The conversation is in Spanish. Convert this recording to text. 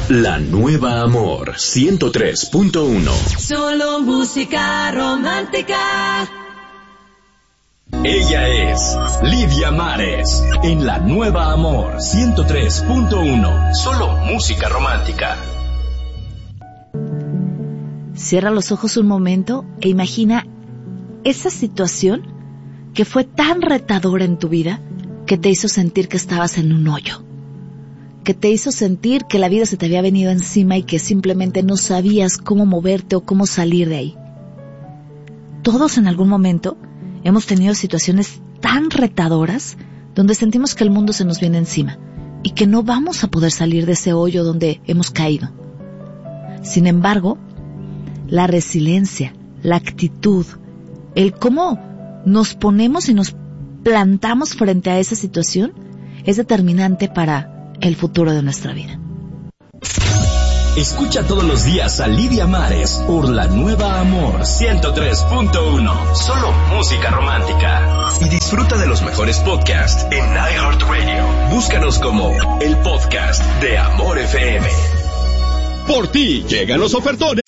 La Nueva Amor 103.1. Solo música romántica. Ella es Lidia Mares en La Nueva Amor 103.1. Solo música romántica. Cierra los ojos un momento e imagina esa situación que fue tan retadora en tu vida que te hizo sentir que estabas en un hoyo, que te hizo sentir que la vida se te había venido encima y que simplemente no sabías cómo moverte o cómo salir de ahí. Todos en algún momento hemos tenido situaciones tan retadoras donde sentimos que el mundo se nos viene encima y que no vamos a poder salir de ese hoyo donde hemos caído. Sin embargo, la resiliencia, la actitud, el cómo nos ponemos y nos plantamos frente a esa situación es determinante para el futuro de nuestra vida. Escucha todos los días a Lidia Mares por La Nueva Amor 103.1. Solo música romántica. Y disfruta de los mejores podcasts en iHeartRadio. Búscanos como el podcast de Amor FM. Por ti llegan los ofertones